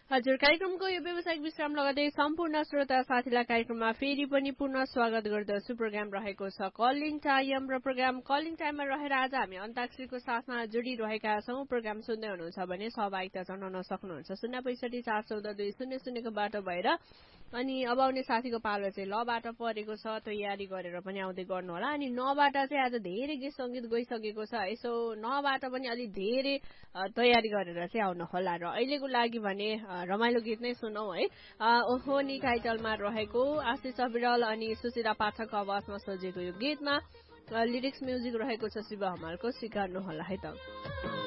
हजुर कार्यक्रमको यो व्यावसायिक विश्राम लगतै सम्पूर्ण श्रोता साथीलाई कार्यक्रममा फेरि पनि पुनः स्वागत गर्दछु। प्रोग्राम रहेको छ कलिङ टाइम र प्रोग्राम कलिङ टाइममा रहेर आज हामी अन्ताक्षरीको साथमा जोडिरहेका छौँ। प्रोग्राम सुन्दै हुनुहुन्छ भने सहभागिता जनाउन सक्नुहुन्छ 065 414 200 को बाटो भएर। अनि अब आउने साथीको पालो चाहिँ लबाट परेको छ, तयारी गरेर पनि आउँदै गर्नु होला। अनि नबाट चाहिँ आज धेरै गीत सङ्गीत गइसकेको छ, यसो नबाट पनि अलि धेरै तयारी गरेर चाहिँ आउनु होला। र अहिलेको लागि भने रमाइलो गीत नै सुनौ है। ओहो नि टाइटलमा रहेको आशिष अविरल अनि सुशीला पाठकको आवाजमा सजिएको यो गीतमा लिरिक्स म्युजिक रहेको छ शिव हमालको, स्वीकार्नु होला है त।